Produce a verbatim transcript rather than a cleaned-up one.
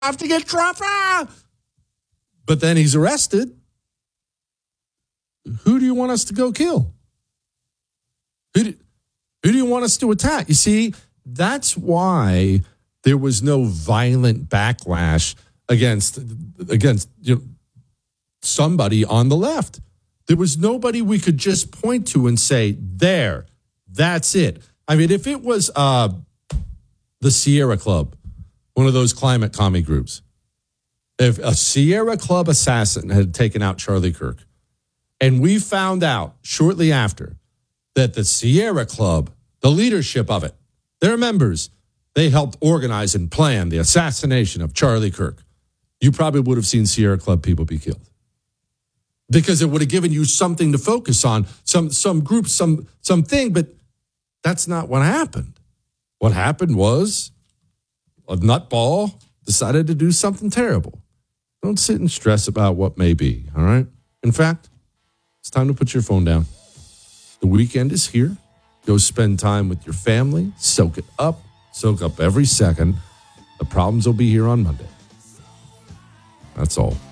have to get Trump. Ah! But then he's arrested. Who do you want us to go kill? Who do, who do you want us to attack? You see, that's why there was no violent backlash against against you know, somebody on the left. There was nobody we could just point to and say, there, that's it. I mean, if it was uh, the Sierra Club, one of those climate commie groups, if a Sierra Club assassin had taken out Charlie Kirk, and we found out shortly after that the Sierra Club, the leadership of it, their members, they helped organize and plan the assassination of Charlie Kirk, you probably would have seen Sierra Club people be killed. Because it would have given you something to focus on, some some group, some something, but that's not what happened. What happened was a nutball decided to do something terrible. Don't sit and stress about what may be, all right? In fact, it's time to put your phone down. The weekend is here. Go spend time with your family. Soak it up. Soak up every second. The problems will be here on Monday. That's all.